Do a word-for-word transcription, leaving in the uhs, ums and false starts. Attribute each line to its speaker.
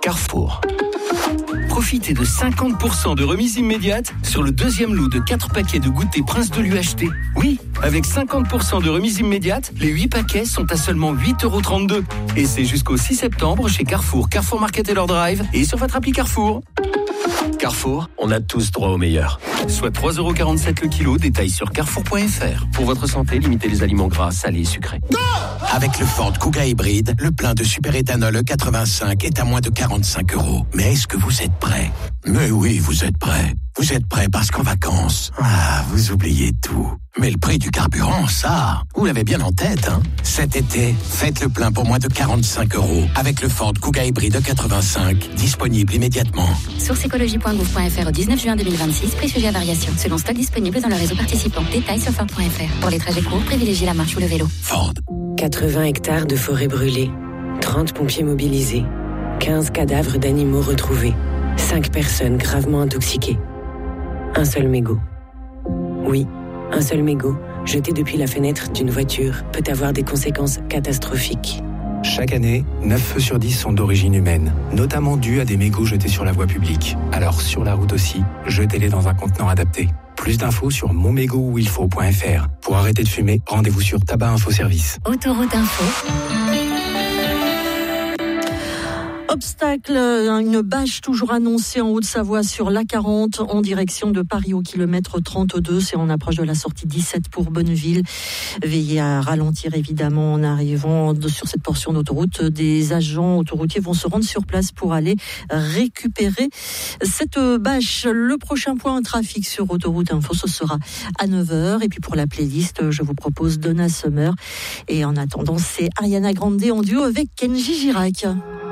Speaker 1: Carrefour. Profitez de cinquante pour cent de remise immédiate sur le deuxième lot de quatre paquets de goûter Prince de l'U H T. Oui, avec cinquante pour cent de remise immédiate, les huit paquets sont à seulement huit euros trente-deux. Et c'est jusqu'au six septembre chez Carrefour, Carrefour Market et leur Drive et sur votre appli Carrefour. Carrefour, on a tous droit au meilleur. Soit trois euros quarante-sept le kilo, détail sur carrefour point f r. Pour votre santé, limitez les aliments gras, salés et sucrés.
Speaker 2: Go! Avec le Ford Kuga hybride, le plein de super-éthanol E quatre-vingt-cinq est à moins de quarante-cinq euros. Mais est-ce que vous êtes prêts? Mais oui, vous êtes prêts. Vous êtes prêts parce qu'en vacances, ah, vous oubliez tout. Mais le prix du carburant, ça, vous l'avez bien en tête, hein. Cet été, faites le plein pour moins de quarante-cinq euros avec le Ford Kuga hybride E quatre-vingt-cinq, disponible immédiatement.
Speaker 3: Source écologie point gouv point f r au dix-neuf juin deux mille vingt-six, prix sujet à variation, selon stock disponible dans le réseau participant. Détails sur ford point f r. Pour les trajets courts, privilégiez la marche ou le vélo.
Speaker 2: Ford.
Speaker 4: quatre-vingts hectares de forêt brûlée, trente pompiers mobilisés, quinze cadavres d'animaux retrouvés, cinq personnes gravement intoxiquées. Un seul mégot. Oui, un seul mégot, jeté depuis la fenêtre d'une voiture, peut avoir des conséquences catastrophiques.
Speaker 5: Chaque année, neuf feux sur dix sont d'origine humaine, notamment dus à des mégots jetés sur la voie publique. Alors sur la route aussi, jetez-les dans un contenant adapté. Plus d'infos sur mon mégot où il faut point f r. Pour arrêter de fumer, rendez-vous sur Tabac Info Service.
Speaker 3: Autoroute Info.
Speaker 6: Obstacle, une bâche toujours annoncée en Haute-Savoie sur l'A quarante en direction de Paris au kilomètre trente-deux. C'est en approche de la sortie dix-sept pour Bonneville. Veillez à ralentir évidemment en arrivant sur cette portion d'autoroute. Des agents autoroutiers vont se rendre sur place pour aller récupérer cette bâche. Le prochain point trafic sur Autoroute Info, ce sera à neuf heures. Et puis pour la playlist, je vous propose Donna Summer. Et en attendant, c'est Ariana Grande en duo avec Kenji Girac.